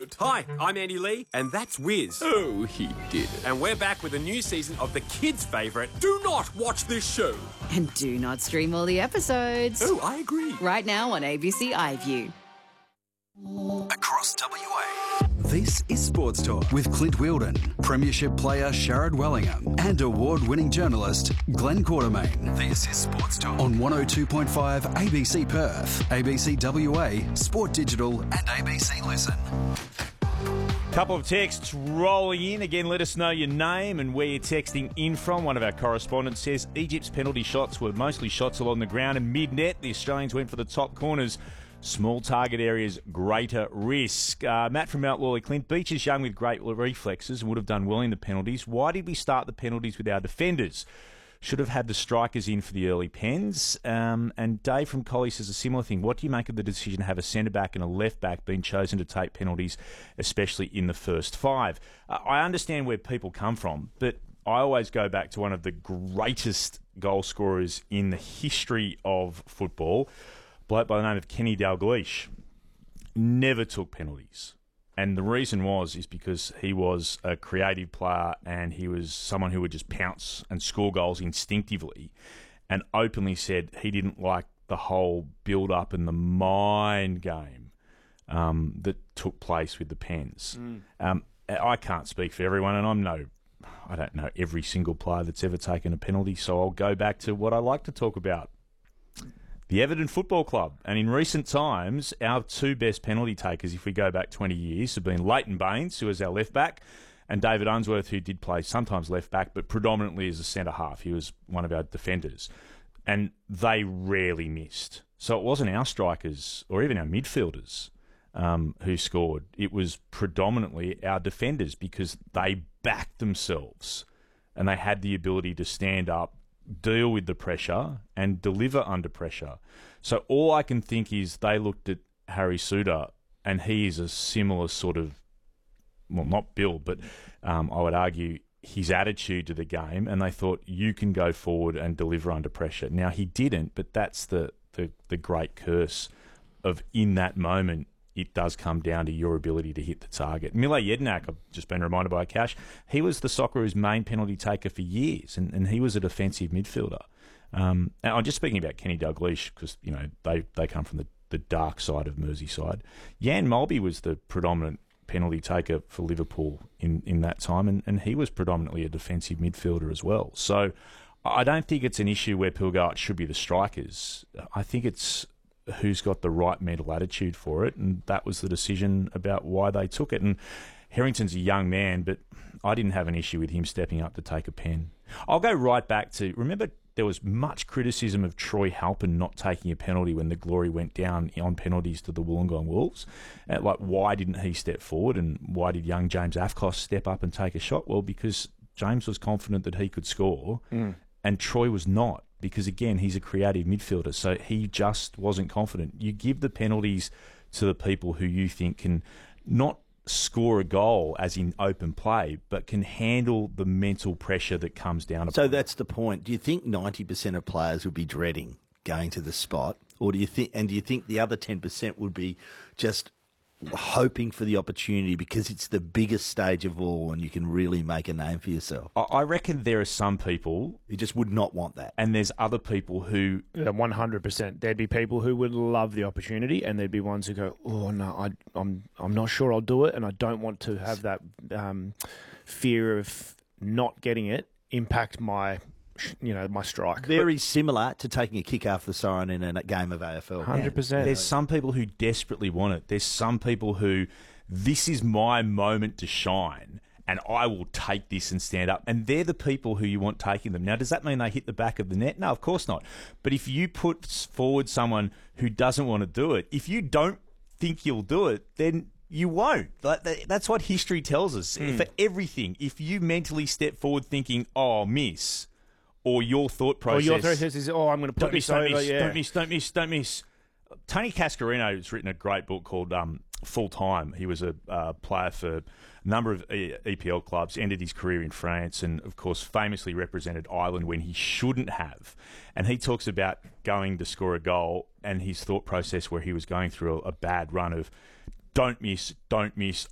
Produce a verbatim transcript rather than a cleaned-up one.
it. Hi, I'm Andy Lee, and that's Wiz. Oh, he did it. And we're back with a new season of the kids' favourite, Do Not Watch This Show. And do not stream all the episodes. Oh, I agree. Right now on A B C iView. Across W A. This is Sports Talk with Clint Wheeldon, Premiership player Sharad Wellingham, and award-winning journalist Glenn Quartermain. This is Sports Talk on one oh two point five A B C Perth, A B C W A, Sport Digital, and A B C Listen. Couple of texts rolling in. Again, let us know your name and where you're texting in from. One of our correspondents says Egypt's penalty shots were mostly shots along the ground and mid-net. The Australians went for the top corners. Small target areas, greater risk. Uh, Matt from Mount Lawley, Clint. Beach is young with great reflexes and would have done well in the penalties. Why did we start the penalties with our defenders? Should have had the strikers in for the early pens. Um, and Dave from Collie says a similar thing. What do you make of the decision to have a centre-back and a left-back being chosen to take penalties, especially in the first five? Uh, I understand where people come from, but I always go back to one of the greatest goal scorers in the history of football, a bloke by the name of Kenny Dalglish. Never took penalties. And the reason was is because he was a creative player and he was someone who would just pounce and score goals instinctively, and openly said he didn't like the whole build-up and the mind game um, that took place with the pens. Mm. Um, I can't speak for everyone, and I'm no, I don't know every single player that's ever taken a penalty, so I'll go back to what I like to talk about. The Everton Football Club. And in recent times, our two best penalty takers, if we go back twenty years, have been Leighton Baines, who was our left-back, and David Unsworth, who did play sometimes left-back, but predominantly as a centre-half. He was one of our defenders. And they rarely missed. So it wasn't our strikers or even our midfielders um, who scored. It was predominantly our defenders because they backed themselves and they had the ability to stand up, deal with the pressure and deliver under pressure. So all I can think is they looked at Harry Suter and he is a similar sort of, well, not build, but um, I would argue his attitude to the game, and they thought you can go forward and deliver under pressure. Now he didn't, but that's the, the, the great curse of in that moment. It does come down to your ability to hit the target. Mile Jedinak, I've just been reminded by Cash, he was the Socceroos' main penalty taker for years, and, and he was a defensive midfielder. Um, and I'm just speaking about Kenny Dalglish because, you know, they, they come from the, the dark side of Merseyside. Jan Mulby was the predominant penalty taker for Liverpool in, in that time, and, and he was predominantly a defensive midfielder as well. So I don't think it's an issue where people go, it should be the strikers. I think it's who's got the right mental attitude for it, and that was the decision about why they took it. And Harrington's a young man, but I didn't have an issue with him stepping up to take a pen. I'll go right back to, remember there was much criticism of Troy Halpin not taking a penalty when the Glory went down on penalties to the Wollongong Wolves. Uh, like, why didn't he step forward, and why did young James Afkos step up and take a shot? Well, because James was confident that he could score, mm. and Troy was not. Because, again, he's a creative midfielder, so he just wasn't confident. You give the penalties to the people who you think can not score a goal, as in open play, but can handle the mental pressure that comes down. So that's the point. Do you think ninety percent of players would be dreading going to the spot, or do you think? And do you think the other ten percent would be just hoping for the opportunity because it's the biggest stage of all and you can really make a name for yourself? I reckon there are some people who just would not want that. And there's other people who... Yeah, one hundred percent. There'd be people who would love the opportunity, and there'd be ones who go, oh, no, I, I'm I'm not sure I'll do it, and I don't want to have that um, fear of not getting it impact my... you know, my strike. Very but, similar to taking a kick after the siren in a game of A F L. one hundred percent. There's some people who desperately want it. There's some people who, this is my moment to shine, and I will take this and stand up. And they're the people who you want taking them. Now, does that mean they hit the back of the net? No, of course not. But if you put forward someone who doesn't want to do it, if you don't think you'll do it, then you won't. That's what history tells us. Mm. For everything, if you mentally step forward thinking, oh, miss... or your thought process. Or your thought process is, oh, I'm going to put this don't over. Miss, yeah. Don't miss, don't miss, don't miss. Tony Cascarino has written a great book called um, Full Time. He was a uh, player for a number of E P L clubs, ended his career in France, and, of course, famously represented Ireland when he shouldn't have. And he talks about going to score a goal and his thought process where he was going through a, a bad run of don't miss, don't miss,